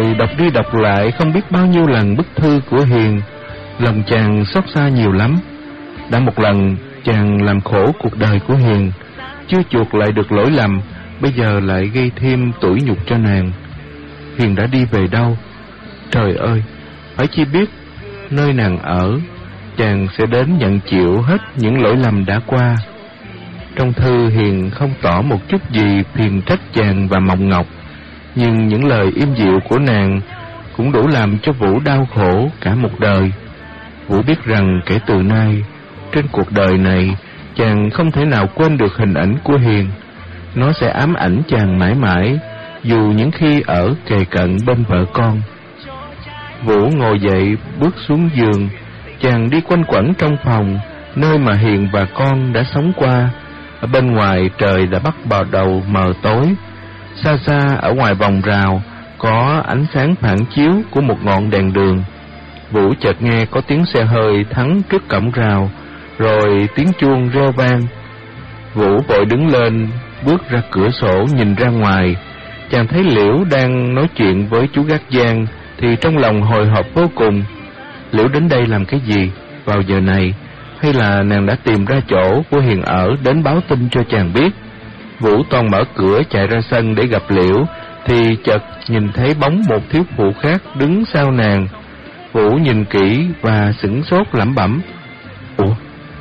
Rồi đọc đi đọc lại không biết bao nhiêu lần bức thư của Hiền, lòng chàng xót xa nhiều lắm. Đã một lần chàng làm khổ cuộc đời của Hiền, chưa chuộc lại được lỗi lầm, bây giờ lại gây thêm tủi nhục cho nàng. Hiền đã đi về đâu? Trời ơi, phải chi biết nơi nàng ở, chàng sẽ đến nhận chịu hết những lỗi lầm đã qua. Trong thư Hiền không tỏ một chút gì phiền trách chàng và Mộng Ngọc, nhưng những lời im dịu của nàng cũng đủ làm cho Vũ đau khổ cả một đời. Vũ biết rằng kể từ nay, trên cuộc đời này, chàng không thể nào quên được hình ảnh của Hiền. Nó sẽ ám ảnh chàng mãi mãi, dù những khi ở kề cận bên vợ con. Vũ ngồi dậy bước xuống giường, chàng đi quanh quẩn trong phòng, nơi mà Hiền và con đã sống qua. Ở bên ngoài trời đã bắt đầu mờ tối. Xa xa ở ngoài vòng rào có ánh sáng phản chiếu của một ngọn đèn đường. Vũ chợt nghe có tiếng xe hơi thắng trước cổng rào, rồi tiếng chuông reo vang. Vũ vội đứng lên, bước ra cửa sổ nhìn ra ngoài. Chàng thấy Liễu đang nói chuyện với chú gác giang, thì trong lòng hồi hộp vô cùng. Liễu đến đây làm cái gì vào giờ này? Hay là nàng đã tìm ra chỗ của Hiền ở đến báo tin cho chàng biết? Vũ toan mở cửa chạy ra sân để gặp Liễu, thì chợt nhìn thấy bóng một thiếu phụ khác đứng sau nàng. Vũ nhìn kỹ và sửng sốt lẩm bẩm: Ủa,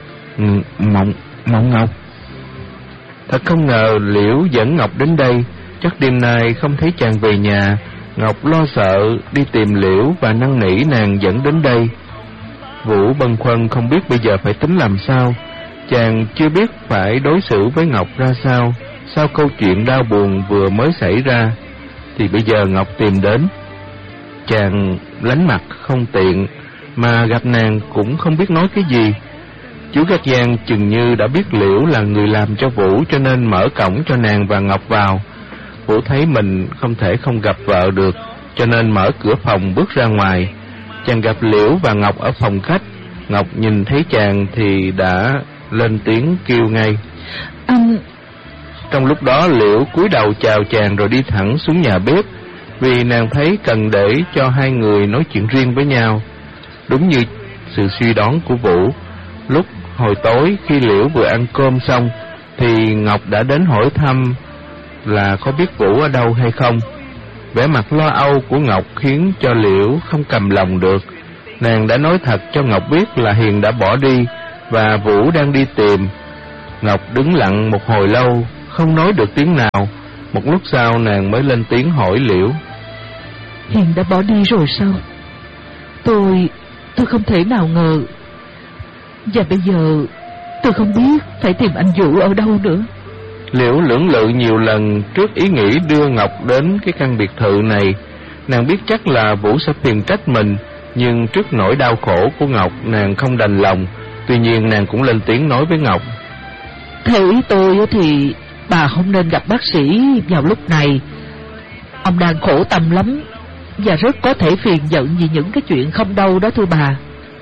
Mộng Ngọc. Thật không ngờ Liễu dẫn Ngọc đến đây. Chắc đêm nay không thấy chàng về nhà, Ngọc lo sợ đi tìm Liễu và năn nỉ nàng dẫn đến đây. Vũ bâng khuâng không biết bây giờ phải tính làm sao. Chàng chưa biết phải đối xử với Ngọc ra sao. Sau câu chuyện đau buồn vừa mới xảy ra, thì bây giờ Ngọc tìm đến. Chàng lánh mặt không tiện, mà gặp nàng cũng không biết nói cái gì. Chú gác giang chừng như đã biết Liễu là người làm cho Vũ, cho nên mở cổng cho nàng và Ngọc vào. Vũ thấy mình không thể không gặp vợ được, cho nên mở cửa phòng bước ra ngoài. Chàng gặp Liễu và Ngọc ở phòng khách. Ngọc nhìn thấy chàng thì đã lên tiếng kêu ngay: Anh. Trong lúc đó Liễu cúi đầu chào chàng rồi đi thẳng xuống nhà bếp, vì nàng thấy cần để cho hai người nói chuyện riêng với nhau. Đúng như sự suy đoán của Vũ, lúc hồi tối khi Liễu vừa ăn cơm xong thì Ngọc đã đến hỏi thăm là có biết Vũ ở đâu hay không. Vẻ mặt lo âu của Ngọc khiến cho Liễu không cầm lòng được. Nàng đã nói thật cho Ngọc biết là Hiền đã bỏ đi và Vũ đang đi tìm. Ngọc đứng lặng một hồi lâu, không nói được tiếng nào. Một lúc sau nàng mới lên tiếng hỏi Liễu: Hiền đã bỏ đi rồi sao? Tôi không thể nào ngờ. Và bây giờ tôi không biết phải tìm anh Vũ ở đâu nữa. Liễu lưỡng lự nhiều lần trước ý nghĩ đưa Ngọc đến cái căn biệt thự này. Nàng biết chắc là Vũ sẽ phiền trách mình, nhưng trước nỗi đau khổ của Ngọc, nàng không đành lòng. Tuy nhiên nàng cũng lên tiếng nói với Ngọc: Theo ý tôi thì bà không nên gặp bác sĩ vào lúc này. Ông đang khổ tâm lắm, và rất có thể phiền giận vì những cái chuyện không đâu đó thưa bà.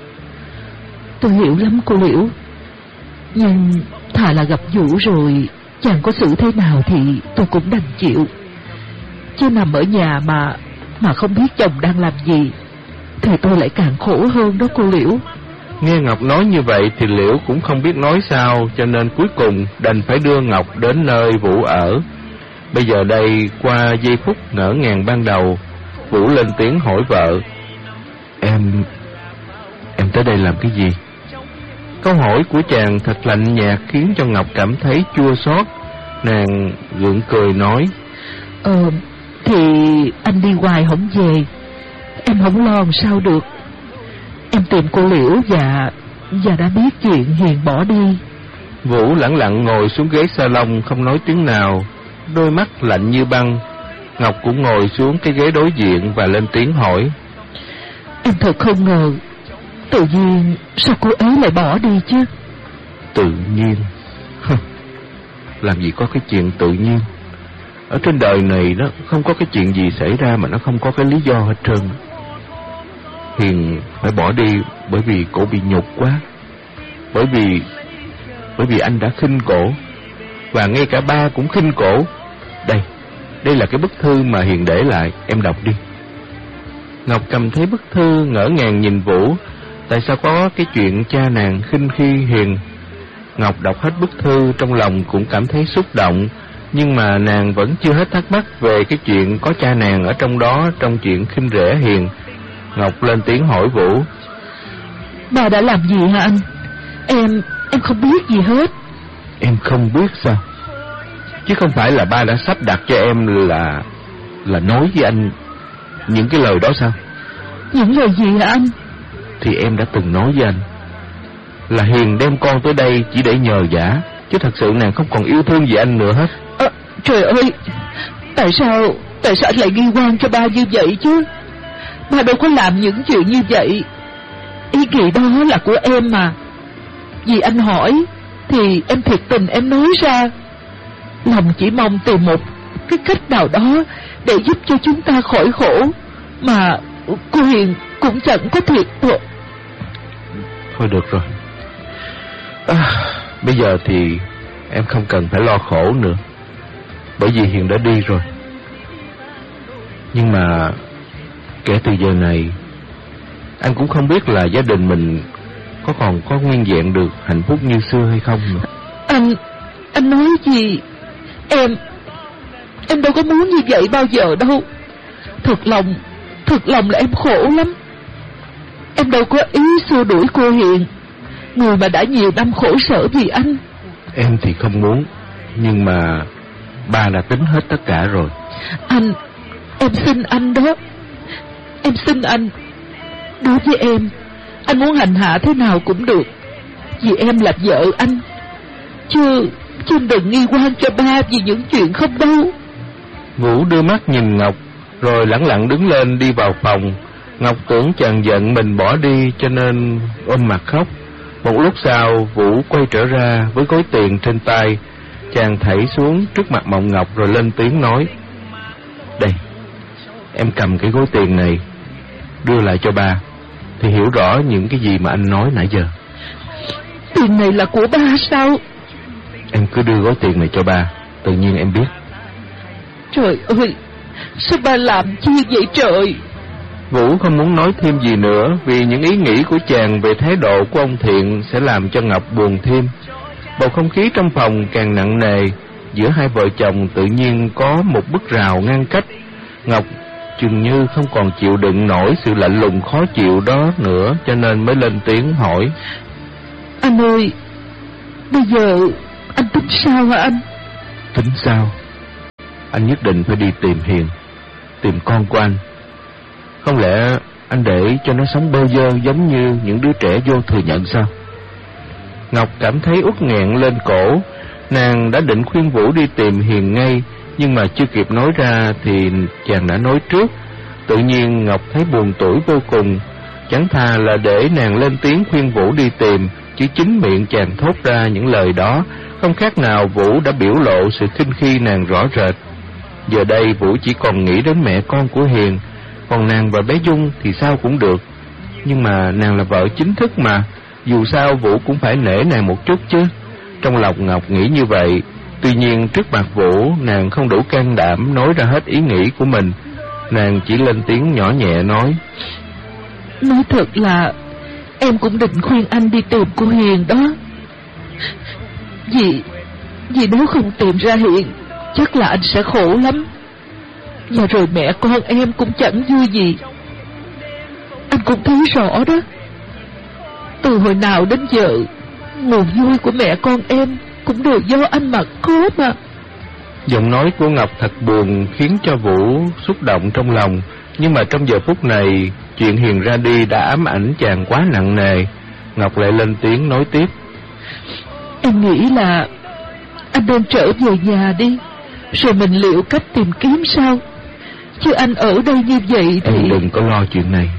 Tôi hiểu lắm cô Liễu, nhưng thà là gặp Vũ rồi chàng có xử thế nào thì tôi cũng đành chịu. Chứ nằm ở nhà mà không biết chồng đang làm gì thì tôi lại càng khổ hơn đó cô Liễu. Nghe Ngọc nói như vậy thì Liễu cũng không biết nói sao, cho nên cuối cùng đành phải đưa Ngọc đến nơi Vũ ở. Bây giờ đây, qua giây phút ngỡ ngàng ban đầu, Vũ lên tiếng hỏi vợ: Em tới đây làm cái gì? Câu hỏi của chàng thật lạnh nhạt khiến cho Ngọc cảm thấy chua xót. Nàng gượng cười nói: Thì anh đi hoài không về, em không lo làm sao được. Em tìm cô Liễu và đã biết chuyện Hiền bỏ đi. Vũ lẳng lặng ngồi xuống ghế salon không nói tiếng nào, đôi mắt lạnh như băng. Ngọc cũng ngồi xuống cái ghế đối diện và lên tiếng hỏi: Em thật không ngờ, tự nhiên sao cô ấy lại bỏ đi chứ? Tự nhiên? Làm gì có cái chuyện tự nhiên. Ở trên đời này đó không có cái chuyện gì xảy ra mà nó không có cái lý do hết trơn. Hiền phải bỏ đi bởi vì cổ bị nhục quá, bởi vì anh đã khinh cổ, và ngay cả ba cũng khinh cổ. Đây là cái bức thư mà Hiền để lại, em đọc đi. Ngọc cầm thấy bức thư ngỡ ngàng nhìn Vũ. Tại sao có cái chuyện cha nàng khinh khi Hiền? Ngọc đọc hết bức thư, trong lòng cũng cảm thấy xúc động, nhưng mà nàng vẫn chưa hết thắc mắc về cái chuyện có cha nàng ở trong đó, trong chuyện khinh rẻ Hiền. Ngọc lên tiếng hỏi Vũ. Bà đã làm gì hả anh? Em không biết gì hết. Em không biết sao? Chứ không phải là ba đã sắp đặt cho em là nói với anh những cái lời đó sao? Những lời gì hả anh? Thì em đã từng nói với anh là Hiền đem con tới đây chỉ để nhờ vả, chứ thật sự nàng không còn yêu thương gì anh nữa hết. Trời ơi, tại sao anh lại nghi oan cho ba như vậy chứ? Ba đâu có làm những chuyện như vậy. Ý nghĩ đó là của em mà. Vì anh hỏi thì em thiệt tình em nói ra. Lòng chỉ mong tìm một cái cách nào đó để giúp cho chúng ta khỏi khổ, mà cô Hiền cũng chẳng có thiệt thôi. Thôi được rồi. Bây giờ thì em không cần phải lo khổ nữa, bởi vì Hiền đã đi rồi. Nhưng mà kể từ giờ này, anh cũng không biết là gia đình mình còn có nguyên vẹn được hạnh phúc như xưa hay không nữa. Anh nói gì? Em đâu có muốn như vậy bao giờ đâu. Thật lòng là em khổ lắm. Em đâu có ý xua đuổi cô Hiền, người mà đã nhiều năm khổ sở vì anh. Em thì không muốn, nhưng mà ba đã tính hết tất cả rồi. Em xin anh đó. Em xin anh. Đối với em, anh muốn hành hạ thế nào cũng được, vì em là vợ anh. Chứ đừng nghi oan cho ba vì những chuyện không đâu. Vũ đưa mắt nhìn Ngọc, rồi lẳng lặng đứng lên đi vào phòng. Ngọc tưởng chàng giận mình bỏ đi, cho nên ôm mặt khóc. Một lúc sau, Vũ quay trở ra với gói tiền trên tay. Chàng thảy xuống trước mặt Mộng Ngọc rồi lên tiếng nói: Đây, em cầm cái gói tiền này, đưa lại cho ba, thì hiểu rõ những cái gì mà anh nói nãy giờ. Tiền này là của ba sao? Em cứ đưa gói tiền này cho ba, tự nhiên em biết. Trời ơi, sao ba làm chi vậy trời? Vũ không muốn nói thêm gì nữa, vì những ý nghĩ của chàng về thái độ của ông Thiện sẽ làm cho Ngọc buồn thêm. Bầu không khí trong phòng càng nặng nề. Giữa hai vợ chồng tự nhiên có một bức rào ngăn cách. Ngọc chừng như không còn chịu đựng nổi sự lạnh lùng khó chịu đó nữa, cho nên mới lên tiếng hỏi: Anh ơi, bây giờ anh tính sao hả anh? Tính sao? Anh nhất định phải đi tìm Hiền, tìm con của anh. Không lẽ anh để cho nó sống bơ vơ giống như những đứa trẻ vô thừa nhận sao? Ngọc cảm thấy uất nghẹn lên cổ. Nàng đã định khuyên Vũ đi tìm Hiền ngay, nhưng mà chưa kịp nói ra thì chàng đã nói trước. Tự nhiên Ngọc thấy buồn tủi vô cùng. Chẳng thà là để nàng lên tiếng khuyên Vũ đi tìm, chứ chính miệng chàng thốt ra những lời đó, không khác nào Vũ đã biểu lộ sự khinh khi nàng rõ rệt. Giờ đây Vũ chỉ còn nghĩ đến mẹ con của Hiền, còn nàng và bé Dung thì sao cũng được. Nhưng mà nàng là vợ chính thức mà, dù sao Vũ cũng phải nể nàng một chút chứ. Trong lòng Ngọc nghĩ như vậy. Tuy nhiên trước mặt Vũ, nàng không đủ can đảm nói ra hết ý nghĩ của mình. Nàng chỉ lên tiếng nhỏ nhẹ nói: Nói thật là em cũng định khuyên anh đi tìm cô Hiền đó. Vì nếu không tìm ra Hiền, chắc là anh sẽ khổ lắm. Và rồi mẹ con em cũng chẳng vui gì. Anh cũng thấy rõ đó. Từ hồi nào đến giờ, nguồn vui của mẹ con em cũng đều do anh mà có mà. Giọng nói của Ngọc thật buồn, khiến cho Vũ xúc động trong lòng. Nhưng mà trong giờ phút này, chuyện Hiền ra đi đã ám ảnh chàng quá nặng nề. Ngọc lại lên tiếng nói tiếp: Em nghĩ là anh nên trở về nhà đi, rồi mình liệu cách tìm kiếm sao. Chứ anh ở đây như vậy thì... Em đừng có lo chuyện này.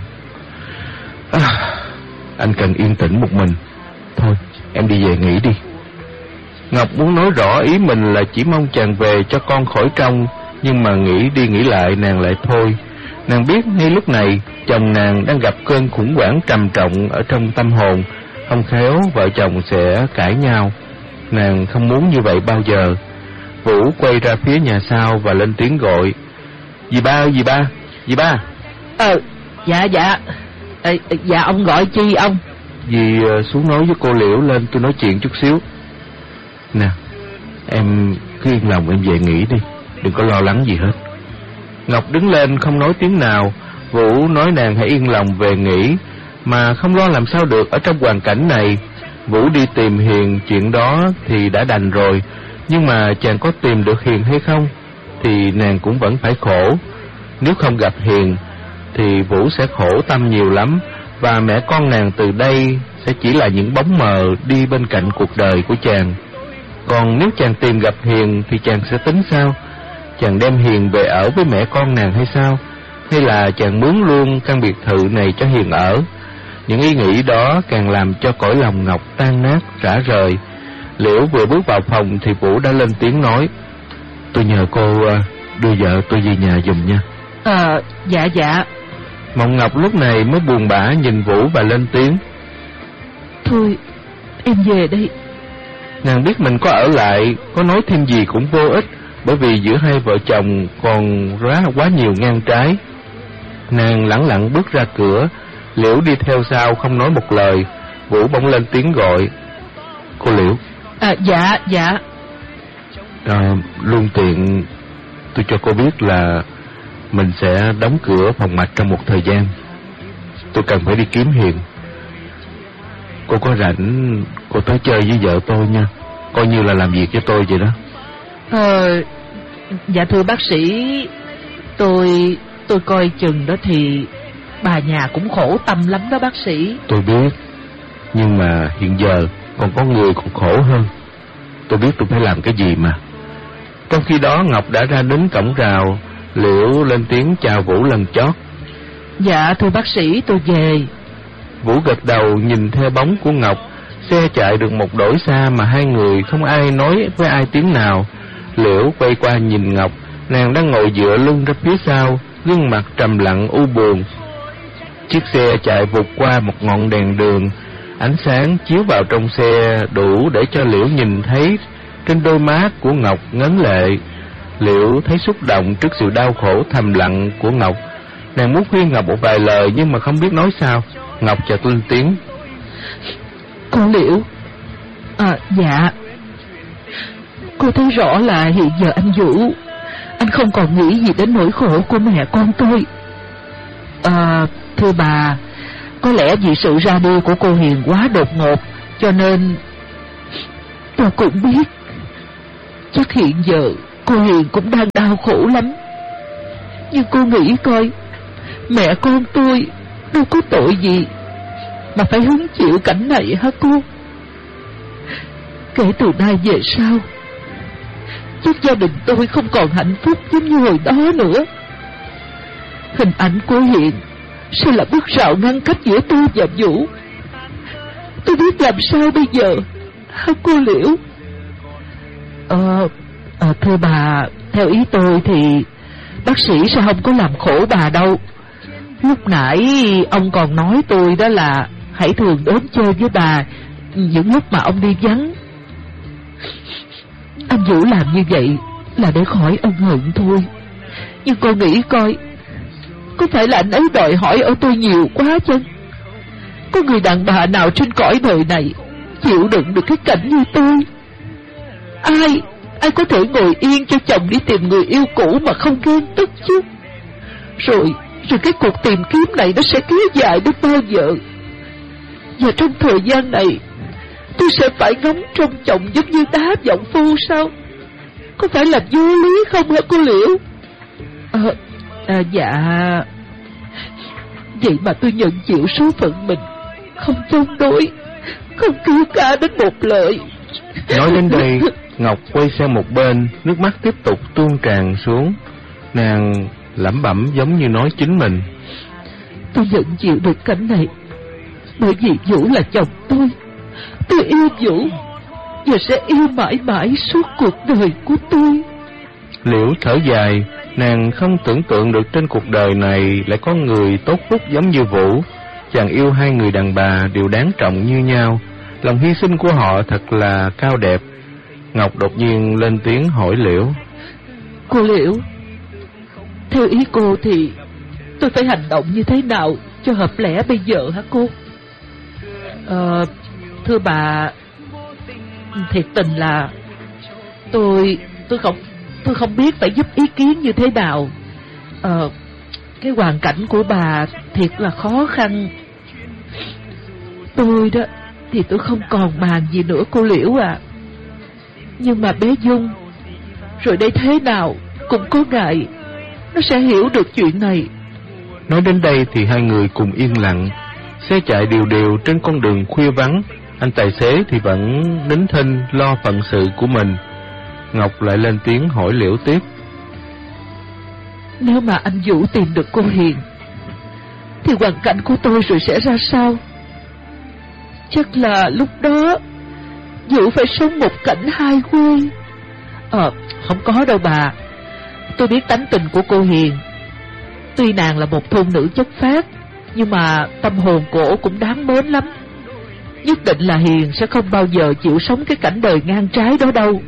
Anh cần yên tĩnh một mình. Thôi, em đi về nghỉ đi. Ngọc muốn nói rõ ý mình là chỉ mong chàng về cho con khỏi trong, nhưng mà nghĩ đi nghĩ lại nàng lại thôi. Nàng biết ngay lúc này chồng nàng đang gặp cơn khủng hoảng trầm trọng ở trong tâm hồn, không khéo vợ chồng sẽ cãi nhau. Nàng không muốn như vậy bao giờ. Vũ quay ra phía nhà sau và lên tiếng gọi: Dì ba ơi, dì ba, dì ba. Dạ ông gọi chi ông? Dì xuống nói với cô Liễu lên tôi nói chuyện chút xíu. Nè, em cứ yên lòng em về nghỉ đi, đừng có lo lắng gì hết. Ngọc đứng lên không nói tiếng nào. Vũ nói nàng hãy yên lòng về nghỉ, mà không lo làm sao được ở trong hoàn cảnh này. Vũ đi tìm Hiền, chuyện đó thì đã đành rồi, nhưng mà chàng có tìm được Hiền hay không thì nàng cũng vẫn phải khổ. Nếu không gặp Hiền thì Vũ sẽ khổ tâm nhiều lắm, và mẹ con nàng từ đây sẽ chỉ là những bóng mờ đi bên cạnh cuộc đời của chàng. Còn nếu chàng tìm gặp Hiền thì chàng sẽ tính sao? Chàng đem Hiền về ở với mẹ con nàng hay sao? Hay là chàng mướn luôn căn biệt thự này cho Hiền ở? Những ý nghĩ đó càng làm cho cõi lòng Ngọc tan nát rã rời. Liễu vừa bước vào phòng thì Vũ đã lên tiếng nói: tôi nhờ cô đưa vợ tôi về nhà giùm nha. Dạ. Mộng Ngọc lúc này mới buồn bã nhìn Vũ và lên tiếng: thôi em về đây. Nàng biết mình có ở lại, có nói thêm gì cũng vô ích, bởi vì giữa hai vợ chồng còn quá nhiều ngang trái. Nàng lẳng lặng bước ra cửa. Liễu đi theo sau không nói một lời. Vũ bỗng lên tiếng gọi: cô Liễu. Dạ. Luôn tiện tôi cho cô biết là mình sẽ đóng cửa phòng mạch trong một thời gian. Tôi cần phải đi kiếm Hiền. Cô có rảnh cô tới chơi với vợ tôi nha, coi như là làm việc cho tôi vậy đó. Dạ thưa bác sĩ, tôi coi chừng đó thì bà nhà cũng khổ tâm lắm đó bác sĩ. Tôi biết, nhưng mà hiện giờ còn có người còn khổ hơn. Tôi biết tôi phải làm cái gì mà. Trong khi đó Ngọc đã ra đến cổng rào. Liễu lên tiếng chào Vũ lần chót: dạ thưa bác sĩ, tôi về. Vũ gật đầu nhìn theo bóng của Ngọc. Xe chạy được một đỗi xa mà hai người không ai nói với ai tiếng nào. Liễu quay qua nhìn Ngọc. Nàng đang ngồi dựa lưng ra phía sau, gương mặt trầm lặng u buồn. Chiếc xe chạy vụt qua một ngọn đèn đường. Ánh sáng chiếu vào trong xe đủ để cho Liễu nhìn thấy trên đôi má của Ngọc ngấn lệ. Liễu thấy xúc động trước sự đau khổ thầm lặng của Ngọc. Nàng muốn khuyên Ngọc một vài lời nhưng mà không biết nói sao. Ngọc chợt lên tiếng: cô Liễu. Dạ. Cô thấy rõ là hiện giờ anh Vũ, anh không còn nghĩ gì đến nỗi khổ của mẹ con tôi. Thưa bà, có lẽ vì sự ra đi của cô Hiền quá đột ngột, cho nên tôi cũng biết chắc hiện giờ cô Hiền cũng đang đau khổ lắm. Nhưng cô nghĩ coi, mẹ con tôi đâu có tội gì mà phải hứng chịu cảnh này hả cô? Kể từ nay về sau, chắc gia đình tôi không còn hạnh phúc giống như hồi đó nữa. Hình ảnh của Hiền sẽ là bức rào ngăn cách giữa tôi và Vũ. Tôi biết làm sao bây giờ hả cô Liễu? Thưa bà, theo ý tôi thì bác sĩ sẽ không có làm khổ bà đâu. Lúc nãy ông còn nói tôi đó là hãy thường đến chơi với bà những lúc mà ông đi vắng. Anh Vũ làm như vậy là để khỏi ân hận thôi. Nhưng cô nghĩ coi, có phải là anh ấy đòi hỏi ở tôi nhiều quá chăng? Có người đàn bà nào trên cõi đời này chịu đựng được cái cảnh như tôi? Ai có thể ngồi yên cho chồng đi tìm người yêu cũ mà không ghen tức chứ? Rồi cái cuộc tìm kiếm này nó sẽ kéo dài đến bao giờ? Và trong thời gian này tôi sẽ phải ngóng trông chồng giống như đá vọng phu sao? Có phải là vô lý không hả cô Liễu? Dạ. Vậy mà tôi nhận chịu số phận mình không chống đối, không kêu ca đến một lời. Nói đến đây, Ngọc quay sang một bên, nước mắt tiếp tục tuôn tràn xuống. Nàng lẩm bẩm giống như nói chính mình: tôi nhận chịu được cảnh này bởi vì Vũ là chồng tôi. Tôi yêu Vũ và sẽ yêu mãi mãi suốt cuộc đời của tôi. Liễu thở dài. Nàng không tưởng tượng được trên cuộc đời này lại có người tốt phúc giống như Vũ. Chàng yêu hai người đàn bà đều đáng trọng như nhau. Lòng hy sinh của họ thật là cao đẹp. Ngọc đột nhiên lên tiếng hỏi Liễu: cô Liễu, theo ý cô thì tôi phải hành động như thế nào cho hợp lẽ bây giờ hả cô? Thưa bà, thiệt tình là tôi không biết phải giúp ý kiến như thế nào. Cái hoàn cảnh của bà thiệt là khó khăn. Tôi đó thì tôi không còn màng gì nữa cô Liễu à. Nhưng mà bé Dung rồi đây thế nào cũng có ngày nó sẽ hiểu được chuyện này. Nói đến đây thì hai người cùng yên lặng. Xe chạy đều đều trên con đường khuya vắng. Anh tài xế thì vẫn nín thinh lo phận sự của mình. Ngọc lại lên tiếng hỏi Liễu tiếp. Nếu mà anh Vũ tìm được cô Hiền thì hoàn cảnh của tôi rồi sẽ ra sao? Chắc là lúc đó Vũ phải sống một cảnh hai quê. Không có đâu bà. Tôi biết tánh tình của cô Hiền. Tuy nàng là một thôn nữ chất phác, nhưng mà tâm hồn cổ cũng đáng mến lắm. Nhất định là Hiền sẽ không bao giờ chịu sống cái cảnh đời ngang trái đó đâu.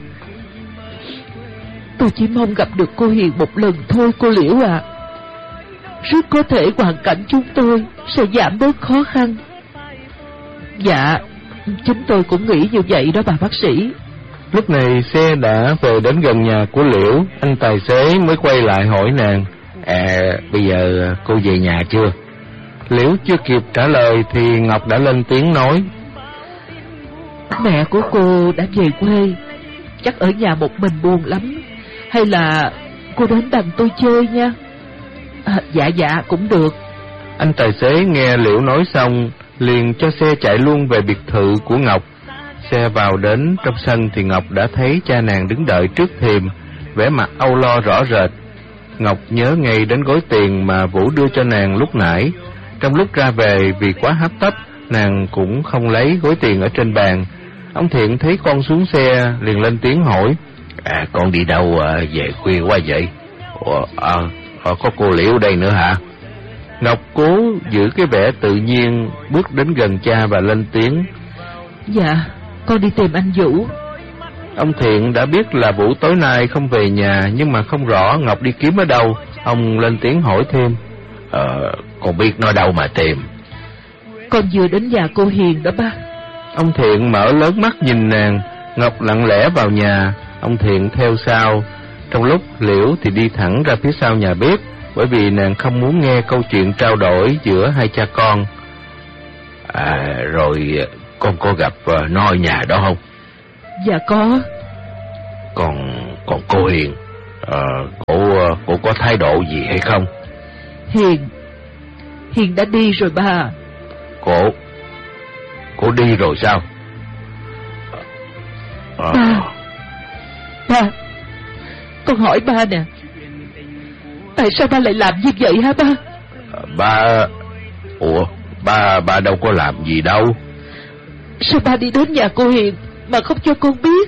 Tôi chỉ mong gặp được cô Hiền một lần thôi cô Liễu à. Rất có thể hoàn cảnh chúng tôi sẽ giảm bớt khó khăn. Dạ, chúng tôi cũng nghĩ như vậy đó bà bác sĩ. Lúc này xe đã về đến gần nhà của Liễu. Anh tài xế mới quay lại hỏi nàng. Bây giờ cô về nhà chưa? Liễu chưa kịp trả lời thì Ngọc đã lên tiếng nói. Mẹ của cô đã về quê, chắc ở nhà một mình buồn lắm. Hay là cô đến đằng tôi chơi nha. Dạ cũng được. Anh tài xế nghe Liễu nói xong liền cho xe chạy luôn về biệt thự của Ngọc. Xe vào đến trong sân thì Ngọc đã thấy cha nàng đứng đợi trước thềm, vẻ mặt âu lo rõ rệt. Ngọc nhớ ngay đến gói tiền mà Vũ đưa cho nàng lúc nãy. Trong lúc ra về vì quá hấp tấp, nàng cũng không lấy gói tiền ở trên bàn. Ông Thiện thấy con xuống xe liền lên tiếng hỏi. Con đi đâu về khuya quá vậy? Có cô Liễu đây nữa hả? Ngọc cố giữ cái vẻ tự nhiên bước đến gần cha và lên tiếng. Dạ, con đi tìm anh Vũ. Ông Thiện đã biết là Vũ tối nay không về nhà, nhưng mà không rõ Ngọc đi kiếm ở đâu. Ông lên tiếng hỏi thêm. Con biết nó đâu mà tìm? Con vừa đến nhà cô Hiền đó ba. Ông Thiện mở lớn mắt nhìn nàng. Ngọc lặng lẽ vào nhà, ông Thiện theo sau. Trong lúc Liễu thì đi thẳng ra phía sau nhà bếp, bởi vì nàng không muốn nghe câu chuyện trao đổi giữa hai cha con. Rồi con có gặp nó ở nhà đó không? Dạ có. Còn cô Hiền, cô có thái độ gì hay không? Hiền đã đi rồi ba. Cô đi rồi sao? Ba, con hỏi ba nè, tại sao ba lại làm như vậy hả ba? Ba đâu có làm gì đâu. Sao ba đi đến nhà cô Hiền mà không cho con biết?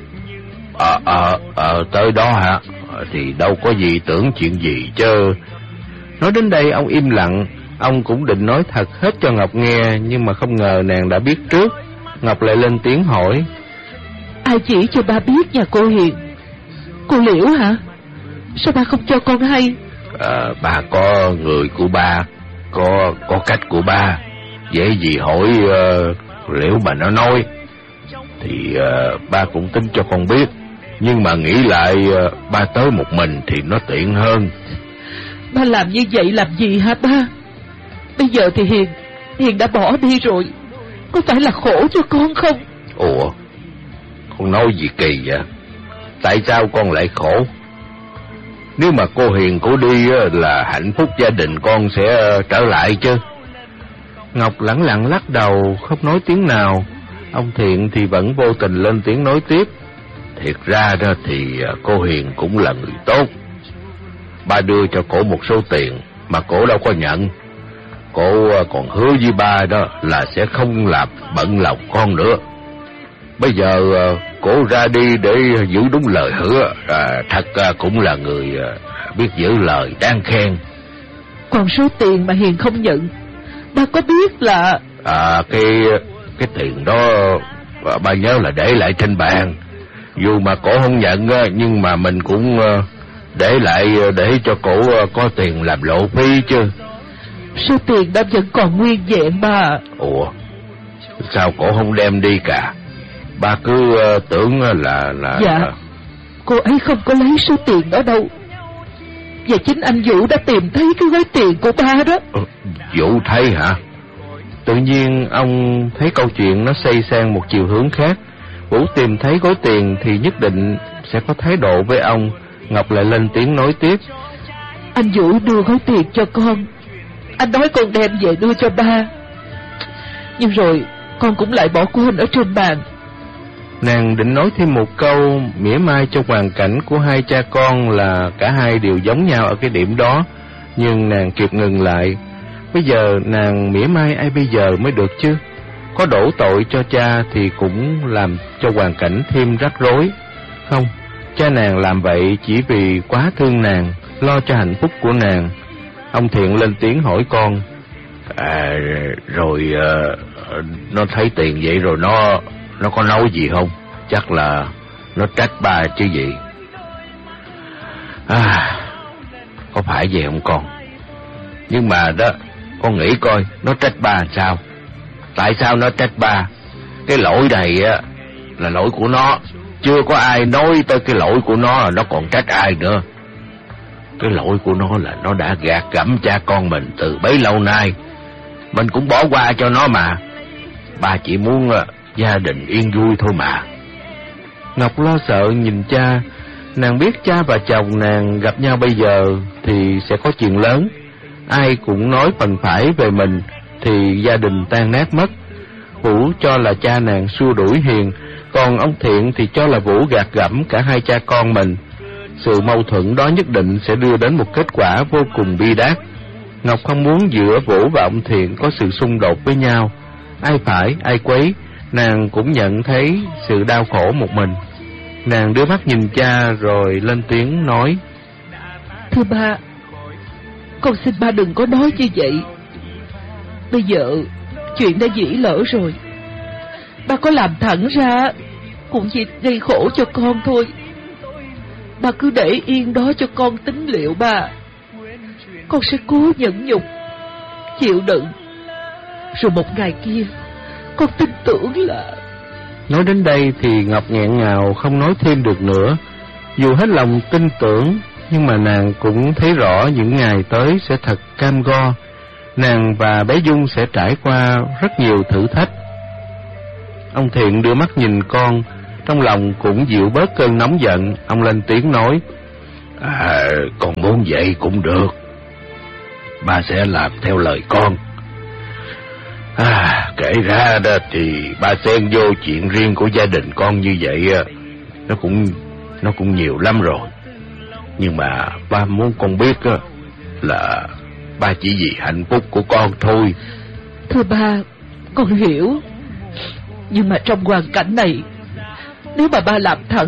Tới đó hả? Thì đâu có gì tưởng chuyện gì chứ. Nói đến đây ông im lặng. Ông cũng định nói thật hết cho Ngọc nghe, nhưng mà không ngờ nàng đã biết trước. Ngọc lại lên tiếng hỏi. Ai chỉ cho ba biết nhà cô Hiền? Cô Liễu hả? Sao ba không cho con hay? Ba có người của ba, có cách của ba. Dễ gì hỏi Liễu mà nó nói. Thì ba cũng tính cho con biết. Nhưng mà nghĩ lại ba tới một mình thì nó tiện hơn. Ba làm như vậy làm gì hả ba? Bây giờ thì Hiền đã bỏ đi rồi, có phải là khổ cho con không? Con nói gì kỳ vậy? Tại sao con lại khổ? Nếu mà cô Hiền cô đi là hạnh phúc gia đình con sẽ trở lại chứ. Ngọc lẳng lặng lắc đầu không nói tiếng nào. Ông Thiện thì vẫn vô tình lên tiếng nói tiếp. Thiệt ra đó thì cô Hiền cũng là người tốt. Ba đưa cho cổ một số tiền mà cổ đâu có nhận. Cổ còn hứa với ba đó là sẽ không làm bận lòng con nữa. Bây giờ cổ ra đi để giữ đúng lời hứa, thật cũng là người biết giữ lời đáng khen. Còn số tiền mà Hiền không nhận, ba có biết là... Cái tiền đó ba nhớ là để lại trên bàn. Dù mà cổ không nhận nhưng mà mình cũng để lại để cho cổ có tiền làm lộ phí chứ. Số tiền đó vẫn còn nguyên vẹn ba. Ủa, sao cổ không đem đi cả? Ba cứ tưởng là Dạ, cô ấy không có lấy số tiền đó đâu. Và chính anh Vũ đã tìm thấy cái gói tiền của ba đó. Vũ thấy hả? Tự nhiên ông thấy câu chuyện nó xoay sang một chiều hướng khác. Vũ tìm thấy gói tiền thì nhất định sẽ có thái độ với ông. Ngọc lại lên tiếng nói tiếp. Anh Vũ đưa gói tiền cho con. Anh nói con đem về đưa cho ba, nhưng rồi con cũng lại bỏ quên ở trên bàn. Nàng định nói thêm một câu mỉa mai cho hoàn cảnh của hai cha con là cả hai đều giống nhau ở cái điểm đó, nhưng nàng kịp ngừng lại. Bây giờ nàng mỉa mai ai bây giờ mới được chứ? Có đổ tội cho cha thì cũng làm cho hoàn cảnh thêm rắc rối. Không, cha nàng làm vậy chỉ vì quá thương nàng, lo cho hạnh phúc của nàng. Ông Thiện lên tiếng hỏi con. Rồi nó thấy tiền vậy rồi nó có nói gì không? Chắc là nó trách ba chứ gì. Có phải vậy không con? Nhưng mà đó, con nghĩ coi nó trách ba làm sao? Tại sao nó trách ba? Cái lỗi này á là lỗi của nó. Chưa có ai nói tới cái lỗi của nó còn trách ai nữa. Cái lỗi của nó là nó đã gạt gẫm cha con mình từ bấy lâu nay. Mình cũng bỏ qua cho nó mà. Ba chỉ muốn gia đình yên vui thôi mà. Ngọc lo sợ nhìn cha. Nàng biết cha và chồng nàng gặp nhau bây giờ thì sẽ có chuyện lớn. Ai cũng nói phần phải về mình thì gia đình tan nát mất. Vũ cho là cha nàng xua đuổi Hiền, còn ông Thiện thì cho là Vũ gạt gẫm cả hai cha con mình. Sự mâu thuẫn đó nhất định sẽ đưa đến một kết quả vô cùng bi đát. Ngọc không muốn giữa Vũ và ông Thiện có sự xung đột với nhau. Ai phải, ai quấy, nàng cũng nhận thấy sự đau khổ một mình. Nàng đưa mắt nhìn cha rồi lên tiếng nói. Thưa ba, con xin ba đừng có nói như vậy. Bây giờ chuyện đã dĩ lỡ rồi. Ba có làm thẳng ra cũng chỉ gây khổ cho con thôi. Ba cứ để yên đó cho con tính liệu ba. Con sẽ cố nhẫn nhục, chịu đựng. Rồi một ngày kia con tin tưởng là... Nói đến đây thì Ngọc nghẹn ngào không nói thêm được nữa. Dù hết lòng tin tưởng, nhưng mà nàng cũng thấy rõ những ngày tới sẽ thật cam go. Nàng và bé Dung sẽ trải qua rất nhiều thử thách. Ông Thiện đưa mắt nhìn con, trong lòng cũng dịu bớt cơn nóng giận. Ông lên tiếng nói. Con muốn vậy cũng được. Ba sẽ làm theo lời con. Kể ra đó thì ba xen vô chuyện riêng của gia đình con như vậy nó cũng nhiều lắm rồi. Nhưng mà ba muốn con biết là ba chỉ vì hạnh phúc của con thôi. Thưa ba, con hiểu. Nhưng mà trong hoàn cảnh này, nếu mà ba làm thẳng